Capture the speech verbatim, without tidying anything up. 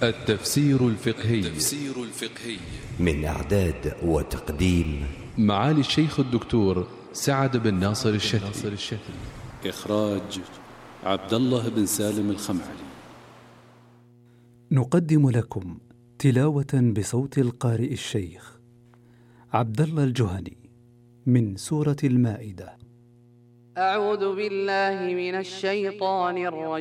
التفسير الفقهي التفسير الفقهي من إعداد وتقديم معالي الشيخ الدكتور سعد بن ناصر الشتري. إخراج عبد الله بن سالم الخمعلي. نقدم لكم تلاوة بصوت القارئ الشيخ عبد الله الجهني من سورة المائدة. أعوذ بالله من الشيطان الرجيم.